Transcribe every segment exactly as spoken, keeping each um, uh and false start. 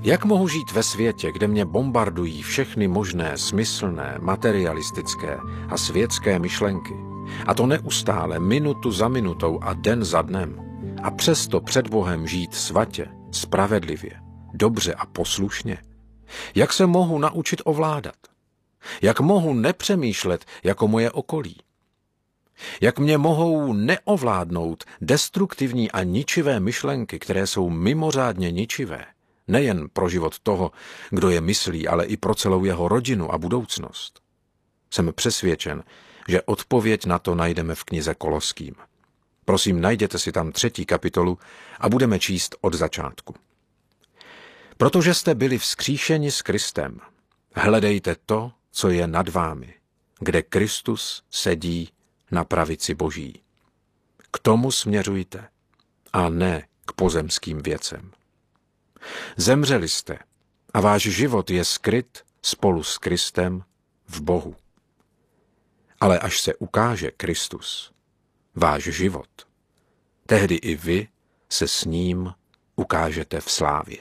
Jak mohu žít ve světě, kde mě bombardují všechny možné, smyslné, materialistické a světské myšlenky? A to neustále, minutu za minutou a den za dnem. A přesto před Bohem žít svatě, spravedlivě, dobře a poslušně? Jak se mohu naučit ovládat? Jak mohu nepřemýšlet jako moje okolí? Jak mě mohou neovládnout destruktivní a ničivé myšlenky, které jsou mimořádně ničivé, nejen pro život toho, kdo je myslí, ale i pro celou jeho rodinu a budoucnost? Jsem přesvědčen, že odpověď na to najdeme v knize Koloským. Prosím, najděte si tam třetí kapitolu a budeme číst od začátku. Protože jste byli vzkříšeni s Kristem, hledejte to, co je nad vámi, kde Kristus sedí na pravici Boží. K tomu směřujte a ne k pozemským věcem. Zemřeli jste a váš život je skryt spolu s Kristem v Bohu. Ale až se ukáže Kristus, váš život, tehdy i vy se s ním ukážete v slávě.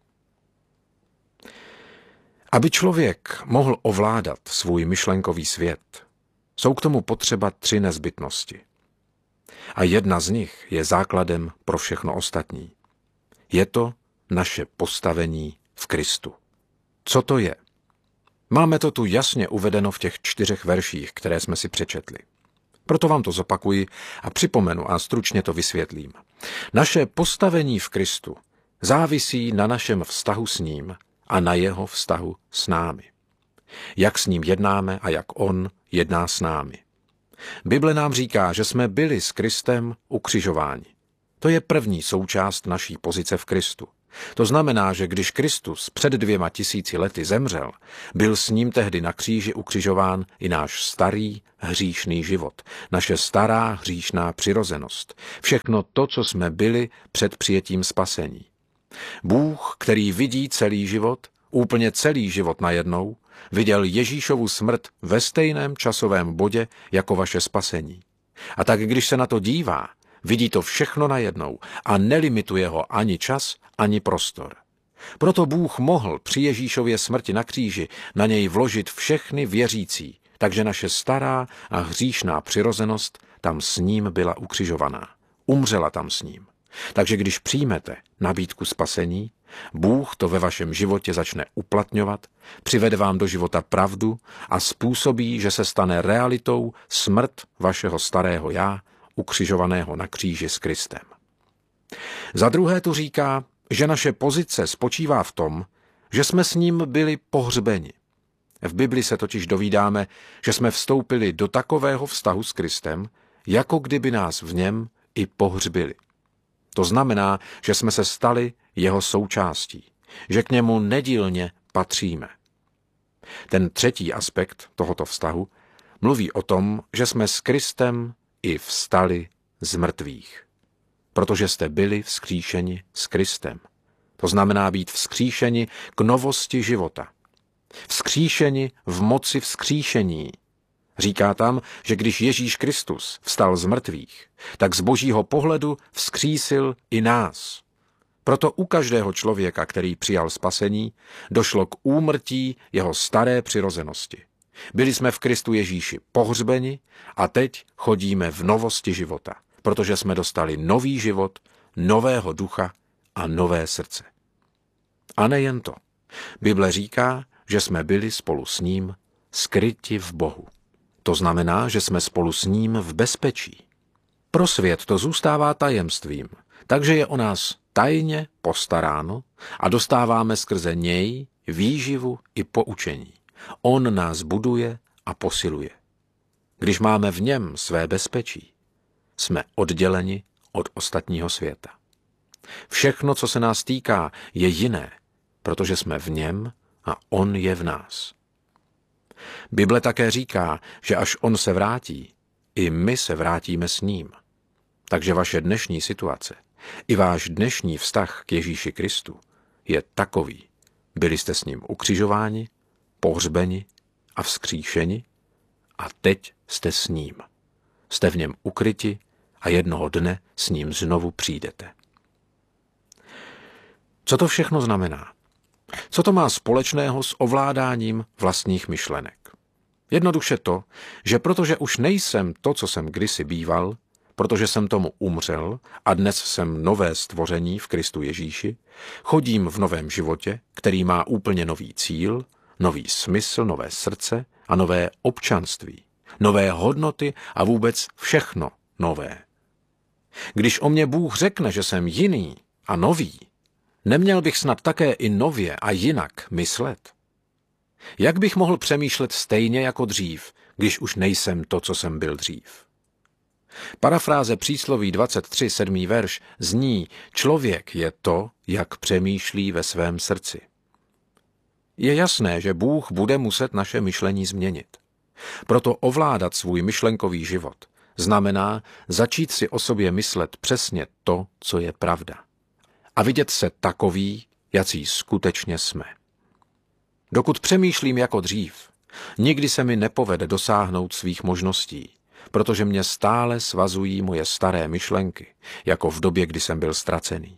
Aby člověk mohl ovládat svůj myšlenkový svět, jsou k tomu potřeba tři nezbytnosti. A jedna z nich je základem pro všechno ostatní. Je to naše postavení v Kristu. Co to je? Máme to tu jasně uvedeno v těch čtyřech verších, které jsme si přečetli. Proto vám to zopakuji a připomenu a stručně to vysvětlím. Naše postavení v Kristu závisí na našem vztahu s ním a na jeho vztahu s námi. Jak s ním jednáme a jak on jedná s námi. Bible nám říká, že jsme byli s Kristem ukřižováni. To je první součást naší pozice v Kristu. To znamená, že když Kristus před dvěma tisíci lety zemřel, byl s ním tehdy na kříži ukřižován i náš starý hříšný život, naše stará hříšná přirozenost, všechno to, co jsme byli před přijetím spasení. Bůh, který vidí celý život, úplně celý život najednou, viděl Ježíšovu smrt ve stejném časovém bodě jako vaše spasení. A tak když se na to dívá, vidí to všechno najednou a nelimituje ho ani čas, ani prostor. Proto Bůh mohl při Ježíšově smrti na kříži na něj vložit všechny věřící, takže naše stará a hříšná přirozenost tam s ním byla ukřižovaná. Umřela tam s ním. Takže když přijmete nabídku spasení, Bůh to ve vašem životě začne uplatňovat, přivede vám do života pravdu a způsobí, že se stane realitou smrt vašeho starého já, ukřižovaného na kříži s Kristem. Za druhé tu říká, že naše pozice spočívá v tom, že jsme s ním byli pohřbeni. V Bibli se totiž dovídáme, že jsme vstoupili do takového vztahu s Kristem, jako kdyby nás v něm i pohřbili. To znamená, že jsme se stali jeho součástí, že k němu nedílně patříme. Ten třetí aspekt tohoto vztahu mluví o tom, že jsme s Kristem i vstali z mrtvých. Protože jste byli vzkříšeni s Kristem. To znamená být vzkříšeni k novosti života. Vzkříšeni v moci vzkříšení. Říká tam, že když Ježíš Kristus vstal z mrtvých, tak z božího pohledu vzkřísil i nás. Proto u každého člověka, který přijal spasení, došlo k úmrtí jeho staré přirozenosti. Byli jsme v Kristu Ježíši pohřbeni a teď chodíme v novosti života, protože jsme dostali nový život, nového ducha a nové srdce. A nejen to. Bible říká, že jsme byli spolu s ním skryti v Bohu. To znamená, že jsme spolu s ním v bezpečí. Pro svět to zůstává tajemstvím, takže je o nás tajně postaráno a dostáváme skrze něj výživu i poučení. On nás buduje a posiluje. Když máme v něm své bezpečí, jsme odděleni od ostatního světa. Všechno, co se nás týká, je jiné, protože jsme v něm a on je v nás. Bible také říká, že až on se vrátí, i my se vrátíme s ním. Takže vaše dnešní situace, i váš dnešní vztah k Ježíši Kristu je takový. Byli jste s ním ukřižováni, pohřbeni a vzkříšeni a teď jste s ním. Jste v něm ukryti a jednoho dne s ním znovu přijdete. Co to všechno znamená? Co to má společného s ovládáním vlastních myšlenek? Jednoduše to, že protože už nejsem to, co jsem kdysi býval, protože jsem tomu umřel a dnes jsem nové stvoření v Kristu Ježíši, chodím v novém životě, který má úplně nový cíl, nový smysl, nové srdce a nové občanství, nové hodnoty a vůbec všechno nové. Když o mě Bůh řekne, že jsem jiný a nový, neměl bych snad také i nově a jinak myslet? Jak bych mohl přemýšlet stejně jako dřív, když už nejsem to, co jsem byl dřív? Parafráze přísloví dvacet tři, sedmý verš zní: člověk je to, jak přemýšlí ve svém srdci. Je jasné, že Bůh bude muset naše myšlení změnit. Proto ovládat svůj myšlenkový život znamená začít si o sobě myslet přesně to, co je pravda. A vidět se takový, jací skutečně jsme. Dokud přemýšlím jako dřív, nikdy se mi nepovede dosáhnout svých možností, protože mě stále svazují moje staré myšlenky, jako v době, kdy jsem byl ztracený.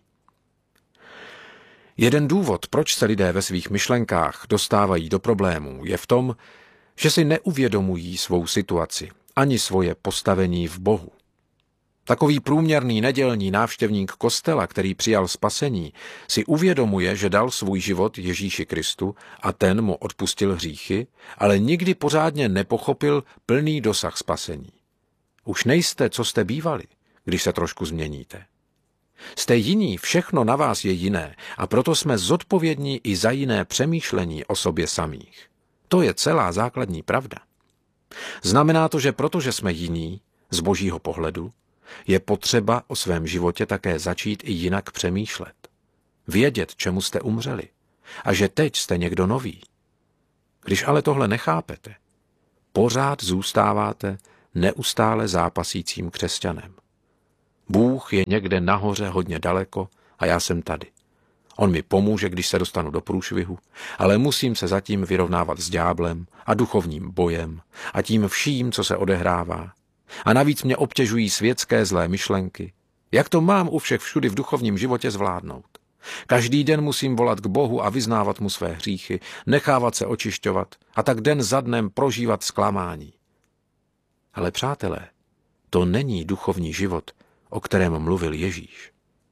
Jeden důvod, proč se lidé ve svých myšlenkách dostávají do problémů, je v tom, že si neuvědomují svou situaci ani svoje postavení v Bohu. Takový průměrný nedělní návštěvník kostela, který přijal spasení, si uvědomuje, že dal svůj život Ježíši Kristu a ten mu odpustil hříchy, ale nikdy pořádně nepochopil plný dosah spasení. Už nejste, co jste bývali, když se trošku změníte. Jste jiní, všechno na vás je jiné a proto jsme zodpovědní i za jiné přemýšlení o sobě samých. To je celá základní pravda. Znamená to, že protože jsme jiní, z božího pohledu, je potřeba o svém životě také začít i jinak přemýšlet. Vědět, čemu jste umřeli a že teď jste někdo nový. Když ale tohle nechápete, pořád zůstáváte neustále zápasícím křesťanem. Bůh je někde nahoře hodně daleko a já jsem tady. On mi pomůže, když se dostanu do průšvihu, ale musím se zatím vyrovnávat s ďáblem a duchovním bojem a tím vším, co se odehrává. A navíc mě obtěžují světské zlé myšlenky. Jak to mám u všech všudy v duchovním životě zvládnout? Každý den musím volat k Bohu a vyznávat mu své hříchy, nechávat se očišťovat a tak den za dnem prožívat zklamání. Ale přátelé, to není duchovní život, o kterém mluvil Ježíš.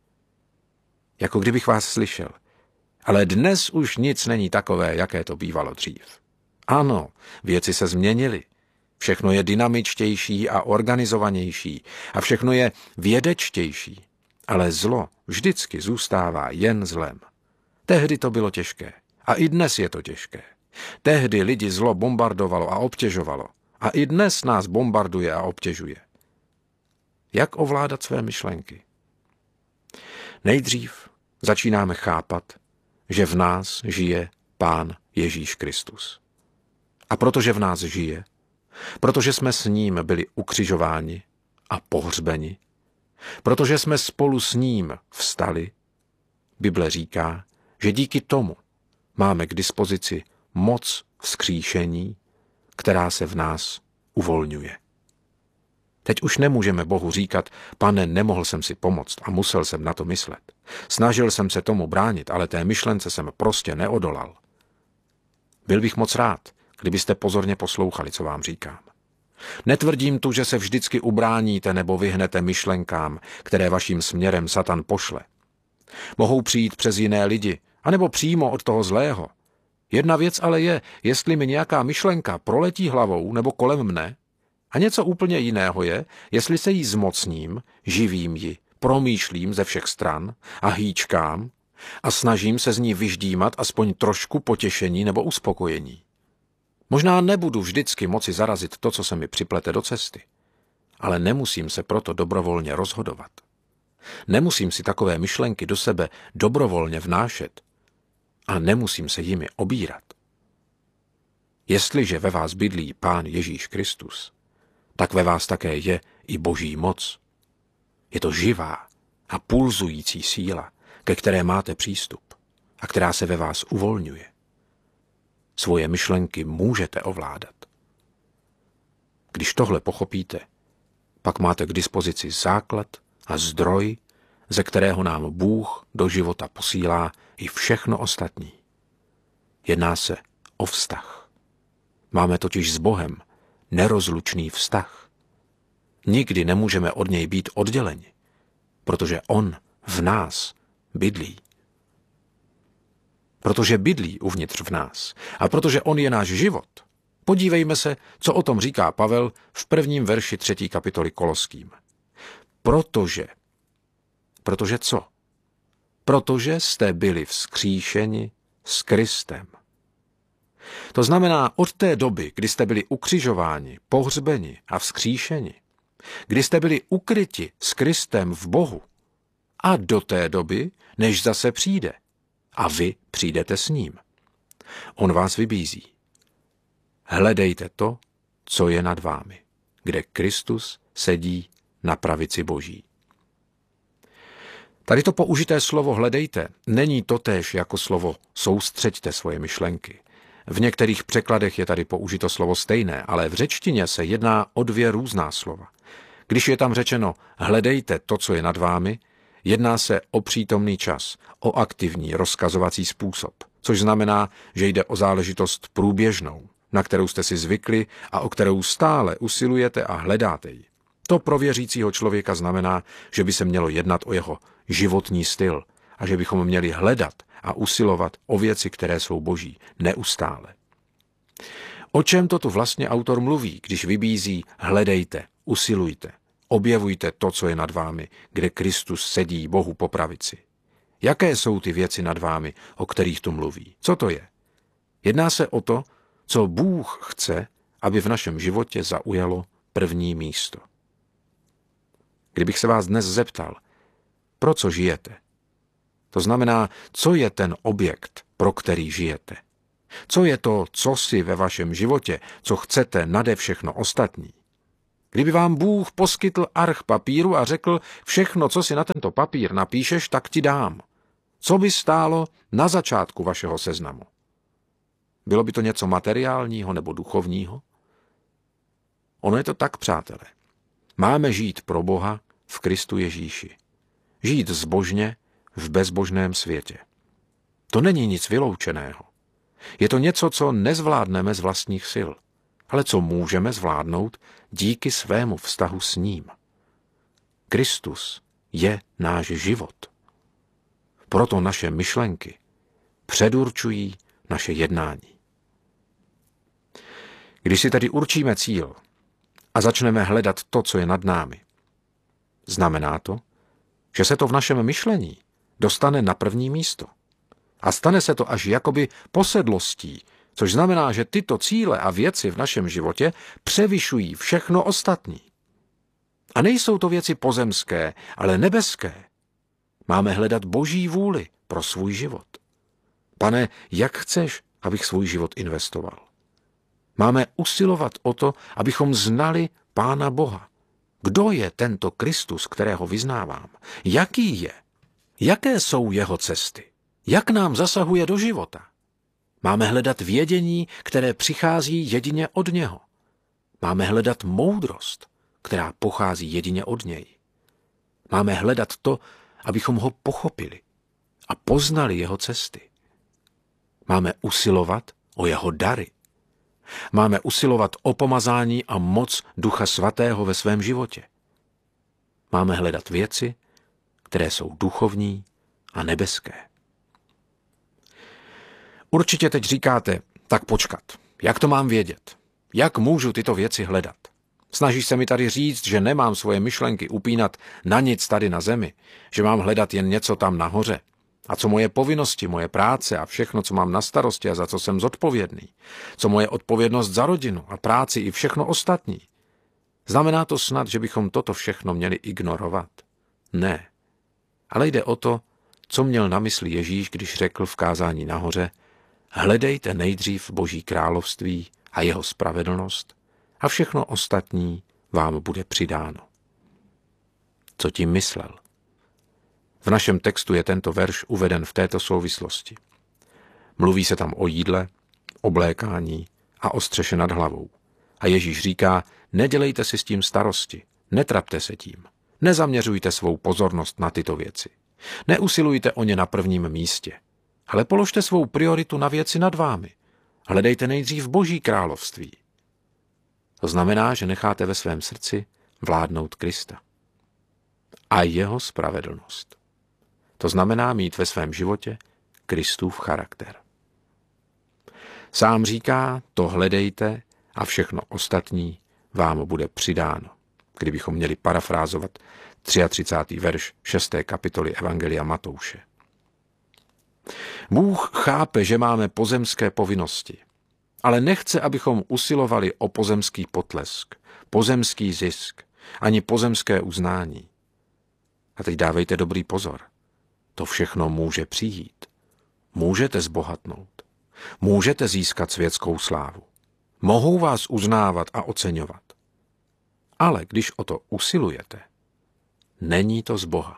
Jako kdybych vás slyšel. Ale dnes už nic není takové, jaké to bývalo dřív. Ano, věci se změnily. Všechno je dynamičtější a organizovanější a všechno je vědečtější. Ale zlo vždycky zůstává jen zlem. Tehdy to bylo těžké. A i dnes je to těžké. Tehdy lidi zlo bombardovalo a obtěžovalo. A i dnes nás bombarduje a obtěžuje. Jak ovládat své myšlenky? Nejdřív začínáme chápat, že v nás žije Pán Ježíš Kristus. A protože v nás žije, protože jsme s ním byli ukřižováni a pohřbeni, protože jsme spolu s ním vstali, Bible říká, že díky tomu máme k dispozici moc vzkříšení, která se v nás uvolňuje. Teď už nemůžeme Bohu říkat: Pane, nemohl jsem si pomoct a musel jsem na to myslet. Snažil jsem se tomu bránit, ale té myšlence jsem prostě neodolal. Byl bych moc rád, kdybyste pozorně poslouchali, co vám říkám. Netvrdím tu, že se vždycky ubráníte nebo vyhnete myšlenkám, které vaším směrem Satan pošle. Mohou přijít přes jiné lidi, anebo přímo od toho zlého. Jedna věc ale je, jestli mi nějaká myšlenka proletí hlavou nebo kolem mne, a něco úplně jiného je, jestli se jí zmocním, živím ji, promýšlím ze všech stran a hýčkám a snažím se z ní vyždímat aspoň trošku potěšení nebo uspokojení. Možná nebudu vždycky moci zarazit to, co se mi připlete do cesty, ale nemusím se proto dobrovolně rozhodovat. Nemusím si takové myšlenky do sebe dobrovolně vnášet a nemusím se jimi obírat. Jestliže ve vás bydlí Pán Ježíš Kristus, tak ve vás také je i Boží moc. Je to živá a pulzující síla, ke které máte přístup a která se ve vás uvolňuje. Svoje myšlenky můžete ovládat. Když tohle pochopíte, pak máte k dispozici základ a zdroj, ze kterého nám Bůh do života posílá i všechno ostatní. Jedná se o vztah. Máme totiž s Bohem nerozlučný vztah. Nikdy nemůžeme od něj být odděleni, protože on v nás bydlí. Protože bydlí uvnitř v nás a protože on je náš život, podívejme se, co o tom říká Pavel v prvním verši třetí kapitoly Koloským. Protože, protože co? Protože jste byli vzkříšeni s Kristem. To znamená, od té doby, kdy jste byli ukřižováni, pohřbeni a vzkříšeni, kdy jste byli ukryti s Kristem v Bohu, a do té doby, než zase přijde, a vy přijdete s ním. On vás vybízí. Hledejte to, co je nad vámi, kde Kristus sedí na pravici Boží. Tady to použité slovo hledejte není totéž jako slovo soustřeďte svoje myšlenky. V některých překladech je tady použito slovo stejné, ale v řečtině se jedná o dvě různá slova. Když je tam řečeno hledejte to, co je nad vámi, jedná se o přítomný čas, o aktivní rozkazovací způsob, což znamená, že jde o záležitost průběžnou, na kterou jste si zvykli a o kterou stále usilujete a hledáte ji. To pro věřícího člověka znamená, že by se mělo jednat o jeho životní styl a že bychom měli hledat a usilovat o věci, které jsou boží, neustále. O čem to tu vlastně autor mluví, když vybízí hledejte, usilujte, objevujte to, co je nad vámi, kde Kristus sedí Bohu po pravici? Jaké jsou ty věci nad vámi, o kterých tu mluví? Co to je? Jedná se o to, co Bůh chce, aby v našem životě zaujalo první místo. Kdybych se vás dnes zeptal, pro co žijete? To znamená, co je ten objekt, pro který žijete? Co je to, co si ve vašem životě, co chcete nade všechno ostatní? Kdyby vám Bůh poskytl arch papíru a řekl, všechno, co si na tento papír napíšeš, tak ti dám. Co by stálo na začátku vašeho seznamu? Bylo by to něco materiálního nebo duchovního? Ono je to tak, přátelé. Máme žít pro Boha v Kristu Ježíši. Žít zbožně v bezbožném světě. To není nic vyloučeného. Je to něco, co nezvládneme z vlastních sil, ale co můžeme zvládnout díky svému vztahu s ním. Kristus je náš život. Proto naše myšlenky předurčují naše jednání. Když si tedy určíme cíl a začneme hledat to, co je nad námi, znamená to, že se to v našem myšlení dostane na první místo. A stane se to až jakoby posedlostí, což znamená, že tyto cíle a věci v našem životě převyšují všechno ostatní. A nejsou to věci pozemské, ale nebeské. Máme hledat Boží vůli pro svůj život. Pane, jak chceš, abych svůj život investoval? Máme usilovat o to, abychom znali Pána Boha. Kdo je tento Kristus, kterého vyznávám? Jaký je? Jaké jsou jeho cesty? Jak nám zasahuje do života? Máme hledat vědění, které přichází jedině od něho. Máme hledat moudrost, která pochází jedině od něj. Máme hledat to, abychom ho pochopili a poznali jeho cesty. Máme usilovat o jeho dary. Máme usilovat o pomazání a moc Ducha Svatého ve svém životě. Máme hledat věci, které jsou duchovní a nebeské. Určitě teď říkáte, tak počkat, jak to mám vědět? Jak můžu tyto věci hledat? Snažíš se mi tady říct, že nemám svoje myšlenky upínat na nic tady na zemi, že mám hledat jen něco tam nahoře. A co moje povinnosti, moje práce a všechno, co mám na starosti a za co jsem zodpovědný. Co moje odpovědnost za rodinu a práci i všechno ostatní. Znamená to snad, že bychom toto všechno měli ignorovat? Ne. Ale jde o to, co měl na mysli Ježíš, když řekl v kázání nahoře: hledejte nejdřív Boží království a jeho spravedlnost a všechno ostatní vám bude přidáno. Co tím myslel? V našem textu je tento verš uveden v této souvislosti. Mluví se tam o jídle, oblékání a o střeše nad hlavou. A Ježíš říká, nedělejte si s tím starosti, netrapte se tím, nezaměřujte svou pozornost na tyto věci. Neusilujte o ně na prvním místě. ale položte svou prioritu na věci nad vámi. Hledejte nejdřív Boží království. To znamená, že necháte ve svém srdci vládnout Krista a jeho spravedlnost. To znamená mít ve svém životě Kristův charakter. Sám říká, to hledejte a všechno ostatní vám bude přidáno. Kdybychom měli parafrázovat třiatřicátý verš šesté kapitoly Evangelia Matouše. Bůh chápe, že máme pozemské povinnosti, ale nechce, abychom usilovali o pozemský potlesk, pozemský zisk, ani pozemské uznání. A teď dávejte dobrý pozor. To všechno může přijít. Můžete zbohatnout. Můžete získat světskou slávu. Mohou vás uznávat a oceňovat. Ale když o to usilujete, není to z Boha.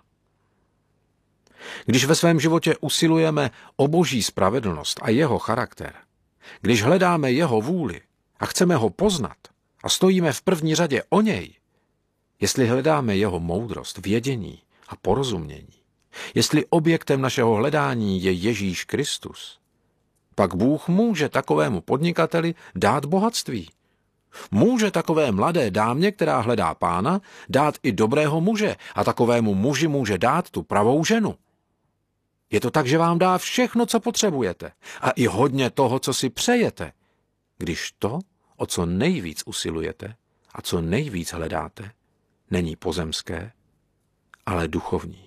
Když ve svém životě usilujeme o Boží spravedlnost a jeho charakter, když hledáme jeho vůli a chceme ho poznat a stojíme v první řadě o něj, jestli hledáme jeho moudrost, vědění a porozumění, jestli objektem našeho hledání je Ježíš Kristus, pak Bůh může takovému podnikateli dát bohatství. Může takové mladé dámě, která hledá Pána, dát i dobrého muže a takovému muži může dát tu pravou ženu. Je to tak, že vám dá všechno, co potřebujete a i hodně toho, co si přejete, když to, o co nejvíc usilujete a co nejvíc hledáte, není pozemské, ale duchovní.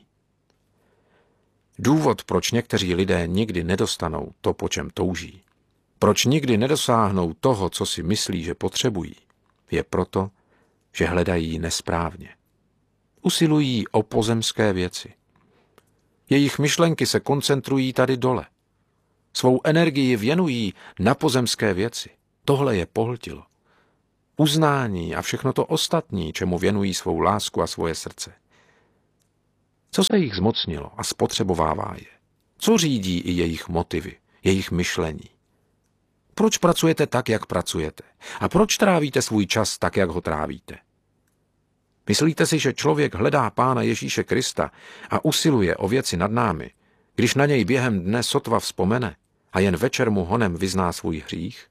Důvod, proč někteří lidé nikdy nedostanou to, po čem touží, proč nikdy nedosáhnou toho, co si myslí, že potřebují, je proto, že hledají nesprávně. Usilují o pozemské věci. Jejich myšlenky se koncentrují tady dole. Svou energii věnují na pozemské věci. Tohle je pohltilo. Uznání a všechno to ostatní, čemu věnují svou lásku a svoje srdce. Co se jich zmocnilo a spotřebovává je? Co řídí i jejich motivy, jejich myšlení? Proč pracujete tak, jak pracujete? A proč trávíte svůj čas tak, jak ho trávíte? Myslíte si, že člověk hledá Pána Ježíše Krista a usiluje o věci nad námi, když na něj během dne sotva vzpomene a jen večer mu honem vyzná svůj hřích?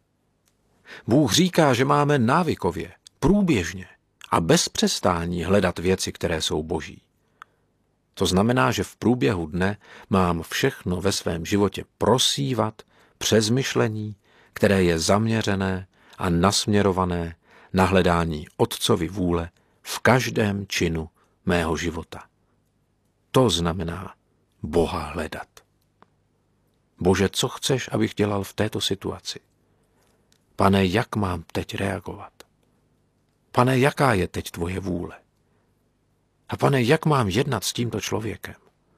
Bůh říká, že máme návykově, průběžně a bez přestání hledat věci, které jsou boží. To znamená, že v průběhu dne mám všechno ve svém životě prosívat přes myšlení, které je zaměřené a nasměrované na hledání Otcovy vůle v každém činu mého života. To znamená Boha hledat. Bože, co chceš, abych dělal v této situaci? Pane, jak mám teď reagovat? Pane, jaká je teď tvoje vůle? A pane, jak mám jednat s tímto člověkem?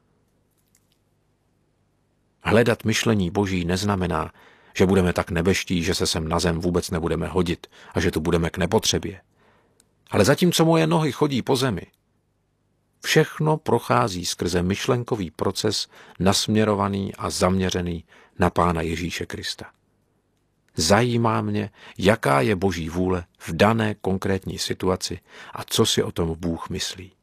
Hledat myšlení Boží neznamená, že budeme tak nebeští, že se sem na zem vůbec nebudeme hodit a že tu budeme k nepotřebě. Ale zatímco moje nohy chodí po zemi, všechno prochází skrze myšlenkový proces nasměrovaný a zaměřený na Pána Ježíše Krista. Zajímá mě, jaká je Boží vůle v dané konkrétní situaci a co si o tom Bůh myslí.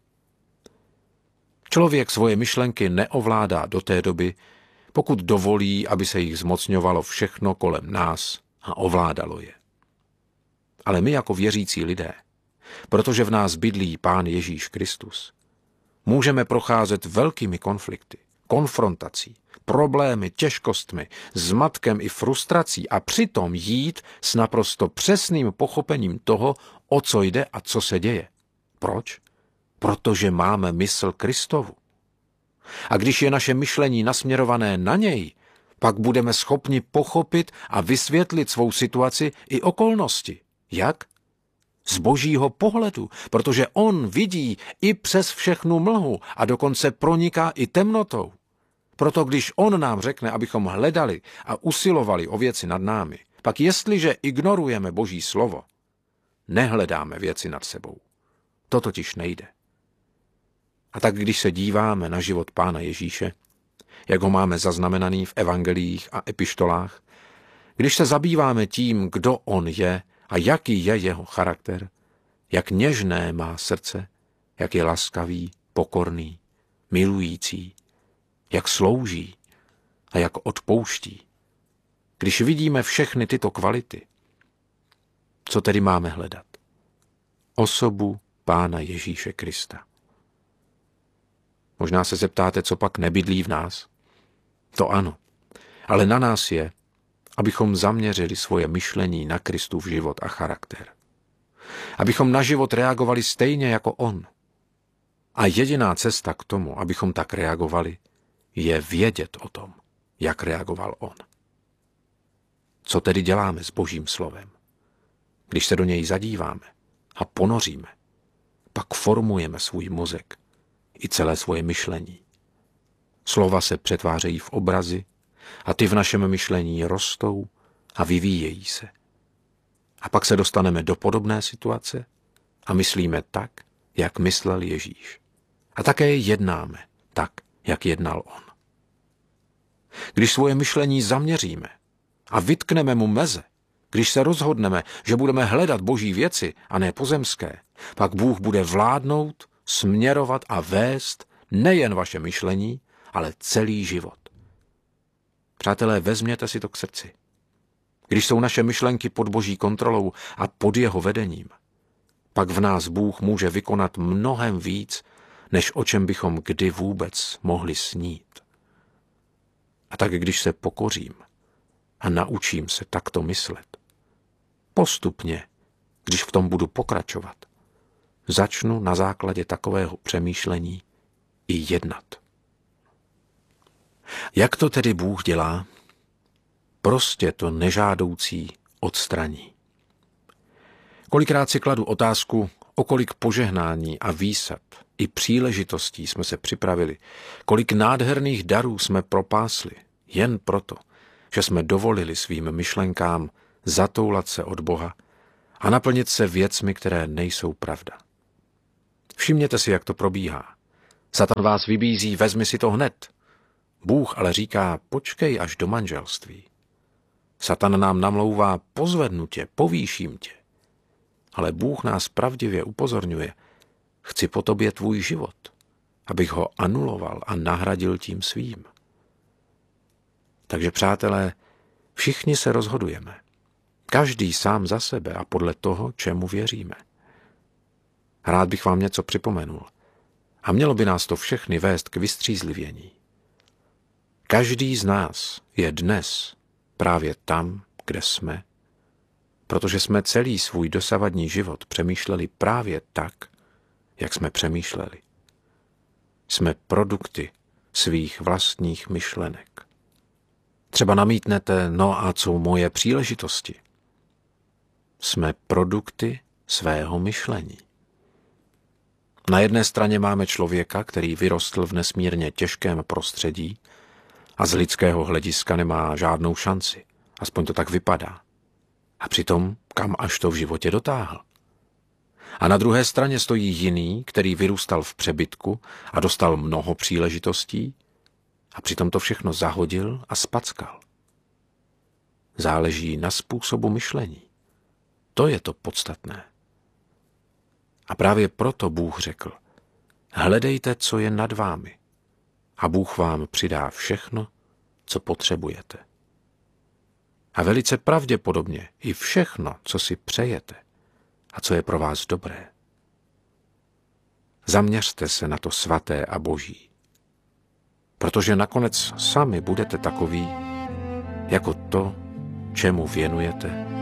Člověk svoje myšlenky neovládá do té doby, pokud dovolí, aby se jich zmocňovalo všechno kolem nás a ovládalo je. Ale my jako věřící lidé, protože v nás bydlí Pán Ježíš Kristus, můžeme procházet velkými konflikty, konfrontací, problémy, těžkostmi, zmatkem i frustrací a přitom jít s naprosto přesným pochopením toho, o co jde a co se děje. Proč? Protože máme mysl Kristovu. A když je naše myšlení nasměrované na něj, pak budeme schopni pochopit a vysvětlit svou situaci i okolnosti. Jak? Z Božího pohledu, protože on vidí i přes všechnu mlhu a dokonce proniká i temnotou. Proto když on nám řekne, abychom hledali a usilovali o věci nad námi, pak jestliže ignorujeme Boží slovo, nehledáme věci nad sebou. To totiž nejde. A tak když se díváme na život Pána Ježíše, jak ho máme zaznamenaný v evangeliích a epištolách, když se zabýváme tím, kdo on je a jaký je jeho charakter, jak něžné má srdce, jak je laskavý, pokorný, milující, jak slouží, a jak odpouští. Když vidíme všechny tyto kvality, co tedy máme hledat? Osobu Pána Ježíše Krista. Možná se zeptáte, co pak nebydlí v nás? To ano, ale na nás je, abychom zaměřili svoje myšlení na Kristův život a charakter. Abychom na život reagovali stejně jako on. A jediná cesta k tomu, abychom tak reagovali, je vědět o tom, jak reagoval on. Co tedy děláme s Božím slovem? Když se do něj zadíváme a ponoříme, pak formujeme svůj mozek i celé svoje myšlení. Slova se přetvářejí v obrazy a ty v našem myšlení rostou a vyvíjejí se. A pak se dostaneme do podobné situace a myslíme tak, jak myslel Ježíš. A také jednáme tak, jak jednal on. Když svoje myšlení zaměříme a vytkneme mu meze, když se rozhodneme, že budeme hledat boží věci a ne pozemské, pak Bůh bude vládnout, směrovat a vést nejen vaše myšlení, ale celý život. Přátelé, vezměte si to k srdci. Když jsou naše myšlenky pod boží kontrolou a pod jeho vedením, pak v nás Bůh může vykonat mnohem víc, než o čem bychom kdy vůbec mohli snít. A tak když se pokořím a naučím se takto myslet, postupně, když v tom budu pokračovat, začnu na základě takového přemýšlení i jednat. Jak to tedy Bůh dělá? Prostě to nežádoucí odstraní. Kolikrát si kladu otázku, o kolik požehnání a výsad i příležitostí jsme se připravili, kolik nádherných darů jsme propásli, jen proto, že jsme dovolili svým myšlenkám zatoulat se od Boha a naplnit se věcmi, které nejsou pravda. Všimněte si, jak to probíhá. Satan vás vybízí, vezmi si to hned. Bůh ale říká, počkej až do manželství. Satan nám namlouvá, pozvednu tě, povýším tě. Ale Bůh nás pravdivě upozorňuje, chci po tobě tvůj život, abych ho anuloval a nahradil tím svým. Takže přátelé, všichni se rozhodujeme. Každý sám za sebe a podle toho, čemu věříme. Rád bych vám něco připomenul. A mělo by nás to všechny vést k vystřízlivění. Každý z nás je dnes právě tam, kde jsme, protože jsme celý svůj dosavadní život přemýšleli právě tak, jak jsme přemýšleli. Jsme produkty svých vlastních myšlenek. Třeba namítnete, no a co moje příležitosti? Jsme produkty svého myšlení. Na jedné straně máme člověka, který vyrostl v nesmírně těžkém prostředí a z lidského hlediska nemá žádnou šanci. Aspoň to tak vypadá. A přitom, kam až to v životě dotáhl. A na druhé straně stojí jiný, který vyrůstal v přebytku a dostal mnoho příležitostí a přitom to všechno zahodil a spackal. Záleží na způsobu myšlení. To je to podstatné. A právě proto Bůh řekl, hledejte, co je nad vámi, a Bůh vám přidá všechno, co potřebujete. A velice pravděpodobně i všechno, co si přejete a co je pro vás dobré. Zaměřte se na to svaté a boží, protože nakonec sami budete takoví, jako to, čemu věnujete